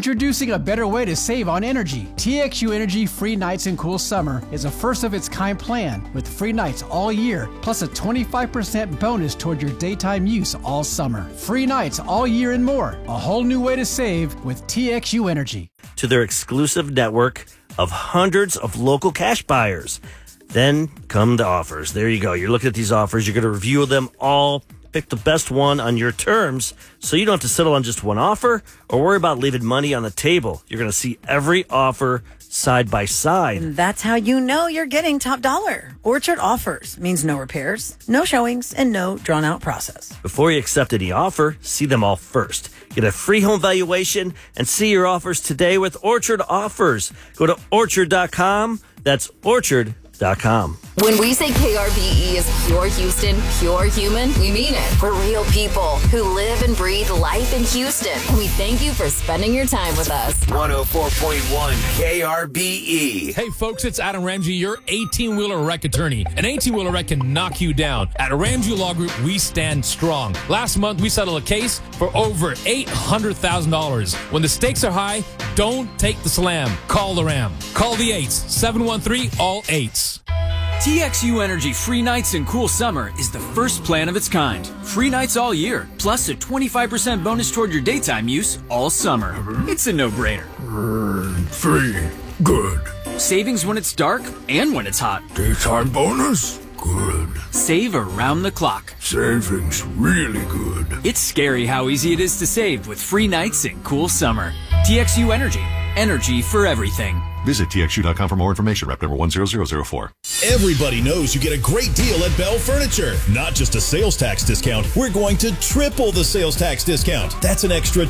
Introducing a better way to save on energy. TXU Energy Free Nights and Cool Summer is a first-of-its-kind plan with free nights all year, plus a 25% bonus toward your daytime use all summer. Free nights all year and more. A whole new way to save with TXU Energy. To their exclusive network of hundreds of local cash buyers. Then come the offers. There you go. You're looking at these offers. You're going to review them all. Pick the best one on your terms so you don't have to settle on just one offer or worry about leaving money on the table. You're going to see every offer side by side. And that's how you know you're getting top dollar. Orchard Offers means no repairs, no showings, and no drawn-out process. Before you accept any offer, see them all first. Get a free home valuation and see your offers today with Orchard Offers. Go to orchard.com. That's orchard.com. When we say KRBE is pure Houston, pure human, we mean it. We're real people who live and breathe life in Houston. And we thank you for spending your time with us. 104.1 KRBE. Hey, folks, it's Adam Ramsey, your 18-wheeler wreck attorney. An 18-wheeler wreck can knock you down. At Ramsey Law Group, we stand strong. Last month, we settled a case for over $800,000. When the stakes are high, don't take the slam. Call the Ram. Call the 8s, 713-ALL-8s. TXU Energy Free Nights and Cool Summer is the first plan of its kind. Free nights all year, plus a 25% bonus toward your daytime use all summer. It's a no-brainer. Free. Good. Savings when it's dark and when it's hot. Daytime bonus? Good. Save around the clock. Savings really good. It's scary how easy it is to save with Free Nights and Cool Summer. TXU Energy. Energy for everything. Visit TXU.com for more information. Rep number 10004. Everybody knows you get a great deal at Bell Furniture. Not just a sales tax discount, we're going to triple the sales tax discount. That's an extra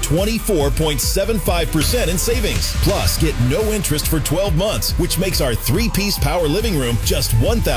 24.75% in savings. Plus, get no interest for 12 months, which makes our 3-piece power living room just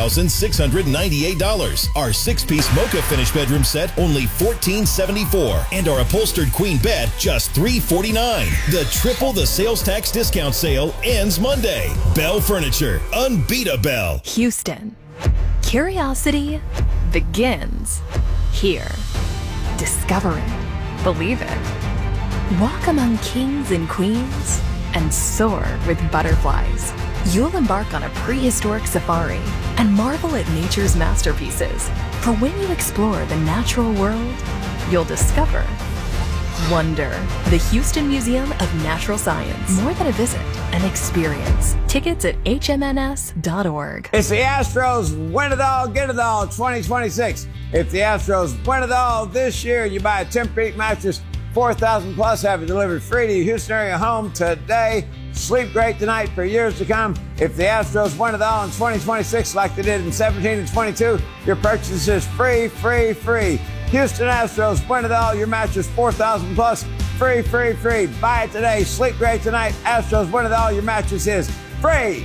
$1,698. Our 6-piece mocha finish bedroom set only $1,474. And our upholstered queen bed just $349. The triple the sales tax discount sale ends Monday. Bell Furniture. Unbeat Bell. Houston. Curiosity begins here. Discover it. Believe it. Walk among kings and queens and soar with butterflies. You'll embark on a prehistoric safari and marvel at nature's masterpieces. For when you explore the natural world, you'll discover wonder. The Houston Museum of Natural Science. More than a visit, an experience. Tickets at hmns.org. It's the Astros win it all, get it all 2026. If the Astros win it all this year, you buy a Tempur mattress, 4,000 plus, have it delivered free to your Houston area home today. Sleep great tonight for years to come. If the Astros win it all in 2026 like they did in 17 and 22, your purchase is free, free, free. Houston Astros, win it all. Your mattress, 4,000 plus. Free, free, free. Buy it today. Sleep great tonight. Astros, win it all. Your mattress is free.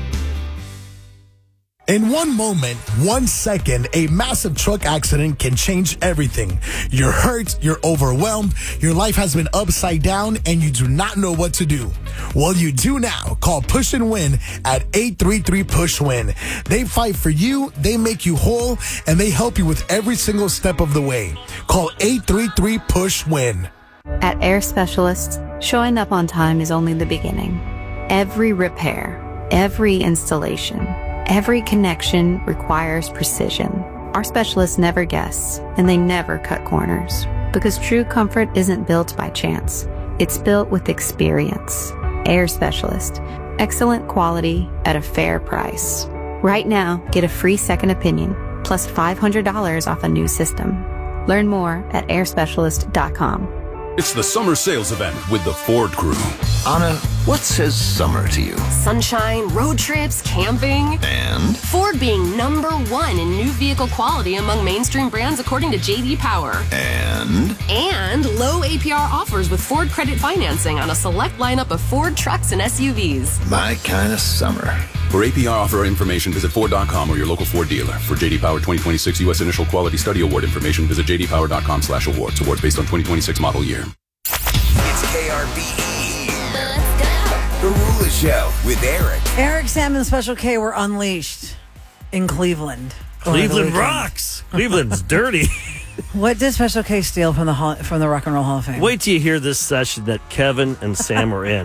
In one moment, 1 second, a massive truck accident can change everything. You're hurt, you're overwhelmed, your life has been upside down, and you do not know what to do. Well, you do now. Call Push and Win at 833-PUSH-WIN. They fight for you, they make you whole, and they help you with every single step of the way. Call 833-PUSH-WIN. At Air Specialists, showing up on time is only the beginning. Every repair, every installation, every connection requires precision. Our specialists never guess, and they never cut corners. Because true comfort isn't built by chance. It's built with experience. Air Specialist. Excellent quality at a fair price. Right now, get a free second opinion, plus $500 off a new system. Learn more at airspecialist.com. It's the summer sales event with the Ford Crew. Anna, what says summer to you? Sunshine, road trips, camping. And? Ford being #1 in new vehicle quality among mainstream brands according to J.D. Power. And? And low APR offers with Ford credit financing on a select lineup of Ford trucks and SUVs. My kind of summer. For APR offer information, visit Ford.com or your local Ford dealer. For J.D. Power 2026 U.S. Initial Quality Study Award information, visit jdpower.com/awards. Awards based on 2026 model year. It's KRBE. Let's go. The Rula Show with Eric. Eric, Sam, and Special K were unleashed in Cleveland. Cleveland rocks. Cleveland's dirty. What did Special K steal from the Rock and Roll Hall of Fame? Wait till you hear this session that Kevin and Sam were in.